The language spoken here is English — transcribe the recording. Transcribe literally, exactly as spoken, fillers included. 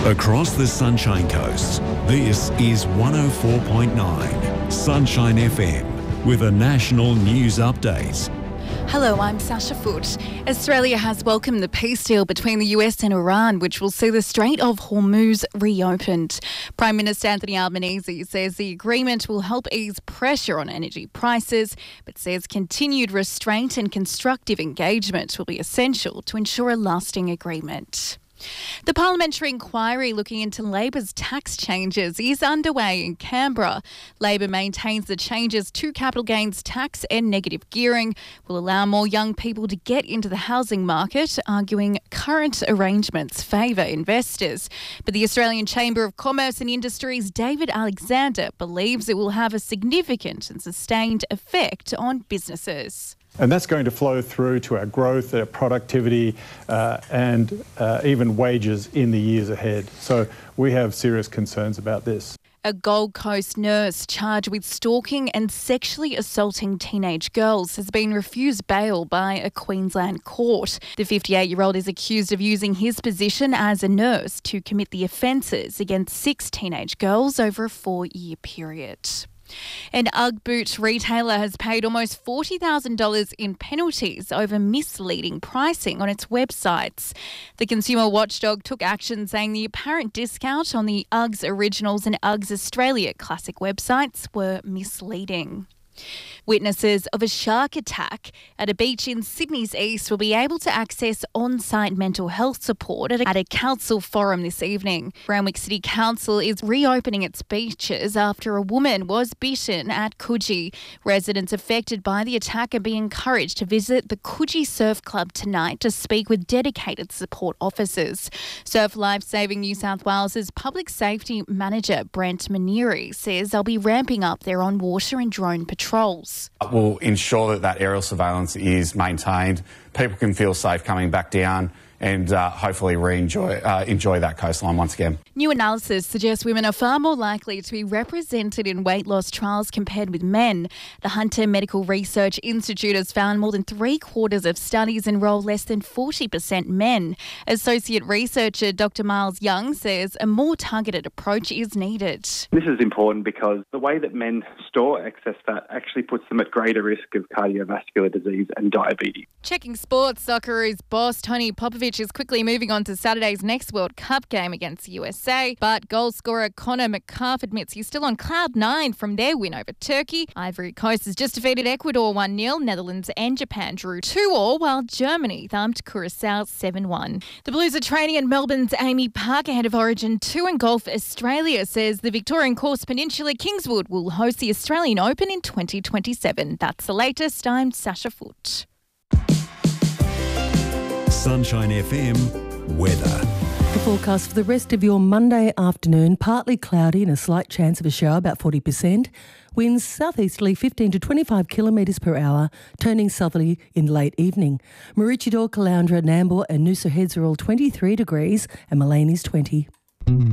Across the Sunshine Coast, this is one oh four point nine Sunshine F M with a national news update. Hello, I'm Sasha Foote. Australia has welcomed the peace deal between the U S and Iran, which will see the Strait of Hormuz reopened. Prime Minister Anthony Albanese says the agreement will help ease pressure on energy prices, but says continued restraint and constructive engagement will be essential to ensure a lasting agreement. The parliamentary inquiry looking into Labor's tax changes is underway in Canberra. Labor maintains the changes to capital gains tax and negative gearing will allow more young people to get into the housing market, arguing current arrangements favour investors. But the Australian Chamber of Commerce and Industry's David Alexander believes it will have a significant and sustained effect on businesses. And that's going to flow through to our growth, our productivity, uh, and uh, even wages in the years ahead. So we have serious concerns about this. A Gold Coast nurse charged with stalking and sexually assaulting teenage girls has been refused bail by a Queensland court. The fifty-eight-year-old is accused of using his position as a nurse to commit the offences against six teenage girls over a four-year period. An UGG boot retailer has paid almost forty thousand dollars in penalties over misleading pricing on its websites. The consumer watchdog took action, saying the apparent discount on the UGG's Originals and UGG's Australia Classic websites were misleading. Witnesses of a shark attack at a beach in Sydney's east will be able to access on-site mental health support at a, at a council forum this evening. Randwick City Council is reopening its beaches after a woman was bitten at Coogee. Residents affected by the attack are being encouraged to visit the Coogee Surf Club tonight to speak with dedicated support officers. Surf Life Saving New South Wales' Public Safety Manager Brent Maneri says they'll be ramping up their on-water and drone patrols. We'll ensure that that aerial surveillance is maintained. People can feel safe coming back down and uh, hopefully re-enjoy uh, enjoy that coastline once again. New analysis suggests women are far more likely to be represented in weight loss trials compared with men. The Hunter Medical Research Institute has found more than three quarters of studies enroll less than forty percent men. Associate researcher Doctor Miles Young says a more targeted approach is needed. This is important because the way that men store excess fat actually puts them at greater risk of cardiovascular disease and diabetes. Checking sports, Socceroos boss Tony Popovich is quickly moving on to Saturday's next World Cup game against the U S A, but goal scorer Connor McCalf admits he's still on cloud nine from their win over Turkey. Ivory Coast has just defeated Ecuador one nil, Netherlands and Japan drew two all, while Germany thumped Curacao seven one. The Blues are training at Melbourne's Amy Park ahead of Origin two, and Golf Australia says the Victorian Course Peninsula Kingswood will host the Australian Open in twenty twenty-seven. That's the latest. I'm Sasha Foote. Sunshine F M weather. The forecast for the rest of your Monday afternoon, partly cloudy and a slight chance of a shower, about forty percent. Winds southeasterly fifteen to twenty-five kilometres per hour, turning southerly in late evening. Maroochydore, Caloundra, Nambour and Noosa Heads are all twenty-three degrees and Mullaney's twenty.